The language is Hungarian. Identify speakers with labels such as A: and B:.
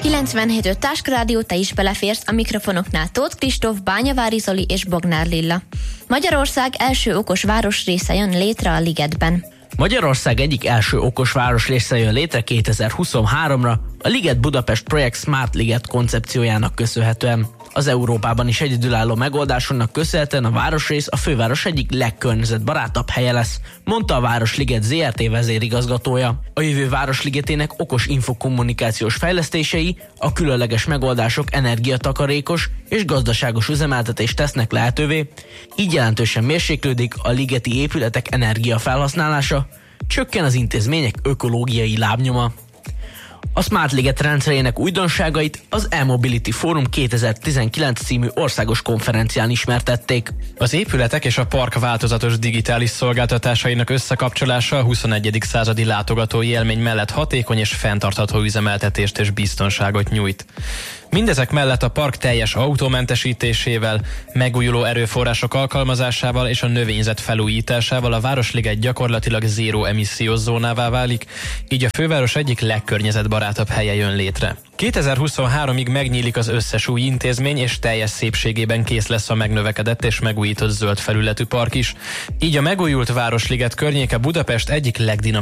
A: 97.5 Táskarádió, te is beleférsz, a mikrofonoknál Tóth Kristóf, Bányavári Zoli és Bognár Lilla. Magyarország első okos városrésze jön létre a Ligetben.
B: Magyarország egyik első okos városrésze jön létre 2023-ra, a Liget Budapest projekt Smart Liget koncepciójának köszönhetően. Az Európában is egyedülálló megoldásonnak köszönhetően a városrész a főváros egyik legkörnyezetbarátabb helye lesz, mondta a Városliget ZRT vezérigazgatója. A jövő Városligetének okos infokommunikációs fejlesztései, a különleges megoldások energiatakarékos és gazdaságos üzemeltetést tesznek lehetővé, így jelentősen mérséklődik a ligeti épületek energiafelhasználása, csökken az intézmények ökológiai lábnyoma. A Smart Liget rendszerének újdonságait az E-Mobility Forum 2019 című országos konferencián ismertették.
C: Az épületek és a park változatos digitális szolgáltatásainak összekapcsolása a 21. századi látogatói élmény mellett hatékony és fenntartható üzemeltetést és biztonságot nyújt. Mindezek mellett a park teljes autómentesítésével, megújuló erőforrások alkalmazásával és a növényzet felújításával a Városliget gyakorlatilag zéró emissziós zónává válik, így a főváros egyik legkörnyezetbarátabb helye jön létre. 2023-ig megnyílik az összes új intézmény, és teljes szépségében kész lesz a megnövekedett és megújított zöld felületű park is. Így a megújult Városliget környéke Budapest egyik legdinamikusabb